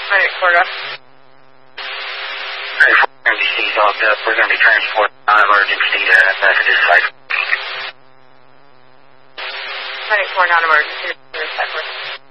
Medic Florida. MDC's locked up. We're going to be transporting non-emergency messages site. Medic 4 non-emergency. Site.